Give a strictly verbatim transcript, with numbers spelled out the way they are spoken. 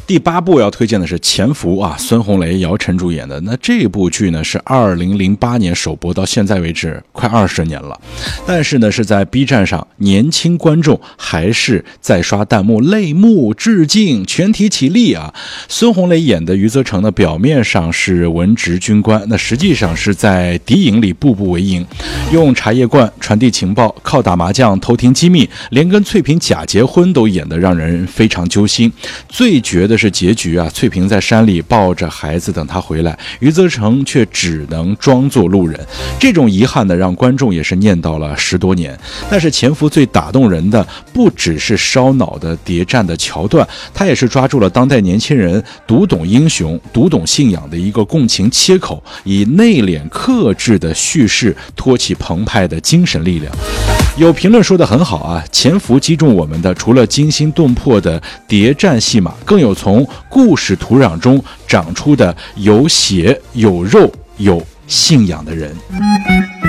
第八部要推荐的是《潜伏》啊，孙红雷、姚晨主演的。那这部剧呢是二零零八年首播，到现在为止快二十年了。但是呢是在 B 站上，年轻观众还是在刷弹幕泪目致敬，全体起立啊！孙红雷演的余则成呢，表面上是文职军官，那实际上是在敌营里步步为营，用茶叶罐传递情报，靠打麻将偷听机密，连跟翠萍假结婚都演得让人非常揪心。最绝的是结局啊，翠萍在山里抱着孩子等他回来，余则成却只能装作路人。这种遗憾呢，让观众也是念叨了十多年。但是潜伏最打动人的不只是烧脑的谍战的桥段，他也是抓住了当代年轻人读懂英雄、读懂信仰的一个共情切口，以内敛克制的叙事托起澎湃的精神力量。有评论说得很好啊，潜伏击中我们的除了惊心动魄的谍战戏码，更有从故事土壤中长出的有血有肉有信仰的人。